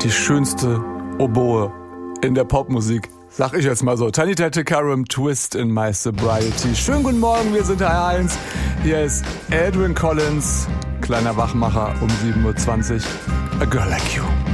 die schönste Oboe in der Popmusik. Sag ich jetzt mal so. Tanita Tikaram, Twist in My Sobriety. Schönen guten Morgen, wir sind HR1. Hier ist Edwyn Collins, kleiner Wachmacher um 7.20 Uhr. A Girl Like You.